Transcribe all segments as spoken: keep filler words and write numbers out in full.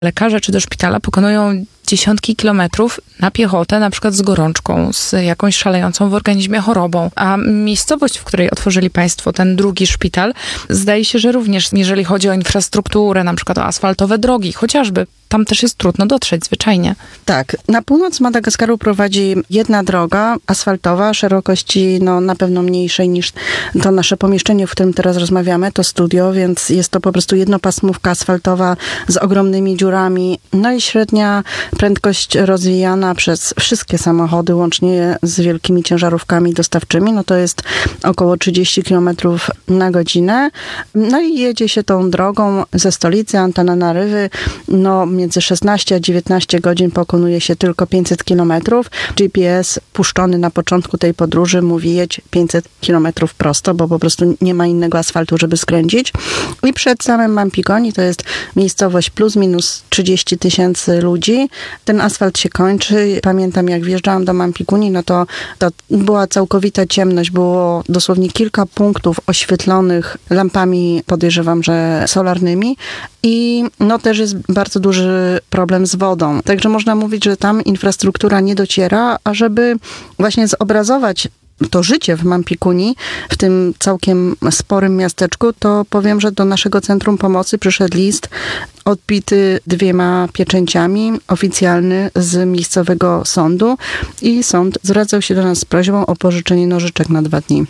Lekarze czy do szpitala pokonują dziesiątki kilometrów na piechotę, na przykład z gorączką, z jakąś szalejącą w organizmie chorobą. A miejscowość, w której otworzyli państwo ten drugi szpital, zdaje się, że również, jeżeli chodzi o infrastrukturę, na przykład o asfaltowe drogi, chociażby, tam też jest trudno dotrzeć zwyczajnie. Tak. Na północ Madagaskaru prowadzi jedna droga asfaltowa, szerokości no, na pewno mniejszej niż to nasze pomieszczenie, w którym teraz rozmawiamy, to studio, więc jest to po prostu jednopasmówka asfaltowa z ogromnymi dziurami. No i średnia prędkość rozwijana przez wszystkie samochody, łącznie z wielkimi ciężarówkami dostawczymi, no to jest około trzydzieści kilometrów na godzinę. No i jedzie się tą drogą ze stolicy Antananarywy, no między szesnaście a dziewiętnaście godzin pokonuje się tylko pięćset kilometrów. G P S puszczony na początku tej podróży mówi jedź pięćset kilometrów prosto, bo po prostu nie ma innego asfaltu, żeby skręcić. I przed samym Mampikoni, to jest miejscowość plus minus trzydzieści tysięcy ludzi. Ten asfalt się kończy. Pamiętam, jak wjeżdżałam do Mampikuni, no to, to była całkowita ciemność. Było dosłownie kilka punktów oświetlonych lampami, podejrzewam, że solarnymi. I no też jest bardzo duży problem z wodą. Także można mówić, że tam infrastruktura nie dociera, a żeby właśnie zobrazować to życie w Mampikuni, w tym całkiem sporym miasteczku, to powiem, że do naszego Centrum Pomocy przyszedł list odbity dwiema pieczęciami, oficjalny z miejscowego sądu i sąd zwracał się do nas z prośbą o pożyczenie nożyczek na dwa dni.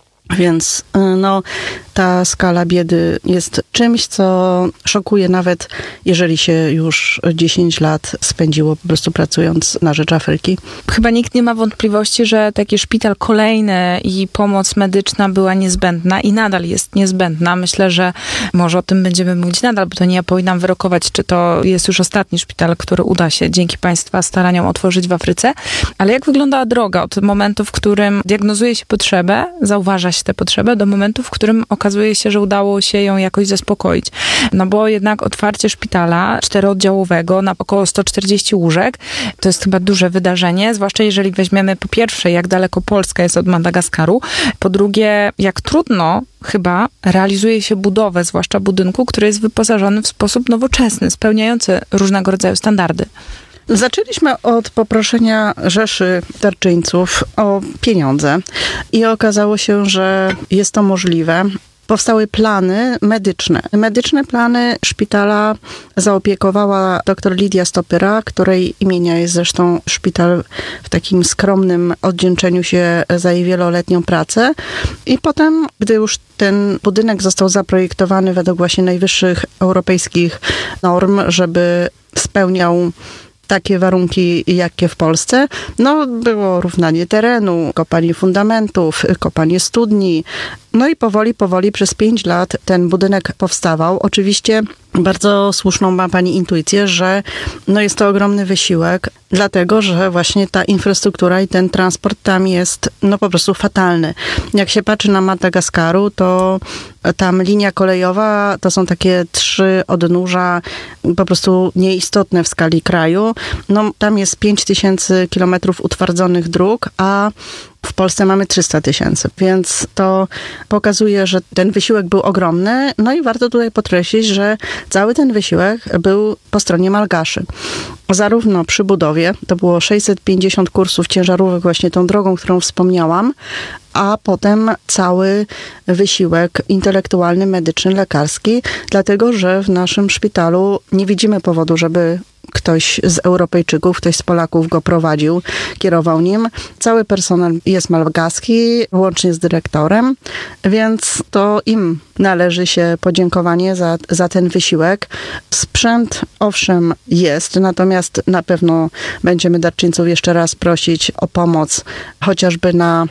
Więc no, ta skala biedy jest czymś, co szokuje nawet, jeżeli się już dziesięć lat spędziło po prostu pracując na rzecz Afryki. Chyba nikt nie ma wątpliwości, że taki szpital kolejny i pomoc medyczna była niezbędna i nadal jest niezbędna. Myślę, że może o tym będziemy mówić nadal, bo to nie ja powinnam wyrokować, czy to jest już ostatni szpital, który uda się dzięki Państwa staraniom otworzyć w Afryce. Ale jak wygląda droga od momentu, w którym diagnozuje się potrzebę, zauważa się tę potrzebę, do momentu, w którym okazuje się, że udało się ją jakoś zaspokoić. No bo jednak otwarcie szpitala czterooddziałowego na około sto czterdzieści łóżek to jest chyba duże wydarzenie, zwłaszcza jeżeli weźmiemy po pierwsze, jak daleko Polska jest od Madagaskaru, po drugie, jak trudno chyba realizuje się budowę, zwłaszcza budynku, który jest wyposażony w sposób nowoczesny, spełniający różnego rodzaju standardy. Zaczęliśmy od poproszenia rzeszy darczyńców o pieniądze i okazało się, że jest to możliwe. Powstały plany medyczne. Medyczne plany szpitala zaopiekowała dr Lidia Stopyra, której imienia jest zresztą szpital w takim skromnym oddzięczeniu się za jej wieloletnią pracę. I potem, gdy już ten budynek został zaprojektowany według właśnie najwyższych europejskich norm, żeby spełniał takie warunki, jakie w Polsce. No, było równanie terenu, kopanie fundamentów, kopanie studni. No i powoli, powoli przez pięć lat ten budynek powstawał. Oczywiście bardzo słuszną ma pani intuicję, że no jest to ogromny wysiłek, dlatego, że właśnie ta infrastruktura i ten transport tam jest no po prostu fatalny. Jak się patrzy na Madagaskaru, to tam linia kolejowa to są takie trzy odnóża po prostu nieistotne w skali kraju. No tam jest pięć tysięcy kilometrów utwardzonych dróg, a w Polsce mamy trzysta tysięcy, więc to pokazuje, że ten wysiłek był ogromny. No i warto tutaj podkreślić, że cały ten wysiłek był po stronie Malgaszy. Zarówno przy budowie, to było sześćset pięćdziesiąt kursów ciężarówek właśnie tą drogą, którą wspomniałam, a potem cały wysiłek intelektualny, medyczny, lekarski, dlatego, że w naszym szpitalu nie widzimy powodu, żeby ktoś z Europejczyków, ktoś z Polaków go prowadził, kierował nim. Cały personel jest malgaski, łącznie z dyrektorem, więc to im należy się podziękowanie za, za ten wysiłek. Sprzęt, owszem, jest, natomiast na pewno będziemy darczyńców jeszcze raz prosić o pomoc, chociażby na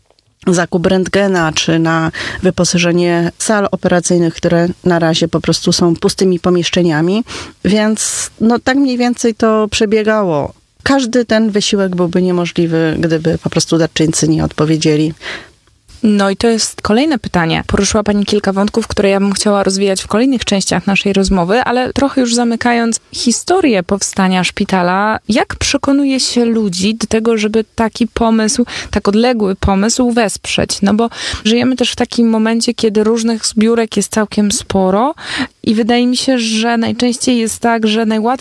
zakup rentgena, czy na wyposażenie sal operacyjnych, które na razie po prostu są pustymi pomieszczeniami. Więc no tak mniej więcej to przebiegało. Każdy ten wysiłek byłby niemożliwy, gdyby po prostu darczyńcy nie odpowiedzieli. No i to jest kolejne pytanie. Poruszyła pani kilka wątków, które ja bym chciała rozwijać w kolejnych częściach naszej rozmowy, ale trochę już zamykając historię powstania szpitala, jak przekonuje się ludzi do tego, żeby taki pomysł, tak odległy pomysł wesprzeć? No bo żyjemy też w takim momencie, kiedy różnych zbiórek jest całkiem sporo i wydaje mi się, że najczęściej jest tak, że najłatwiej